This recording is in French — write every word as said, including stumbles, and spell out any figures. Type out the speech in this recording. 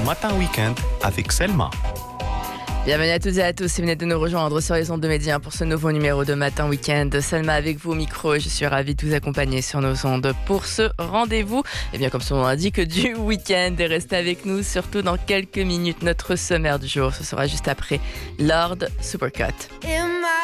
Matin Week-end avec Selma. Bienvenue à toutes et à tous si vous venez de nous rejoindre sur les ondes de Média pour ce nouveau numéro de Matin Week-end. Selma avec vous au micro et je suis ravie de vous accompagner sur nos ondes pour ce rendez-vous. Et bien comme son nom l'indique, du week-end. Et restez avec nous surtout dans quelques minutes. Notre sommaire du jour, ce sera juste après Lord Supercut. In my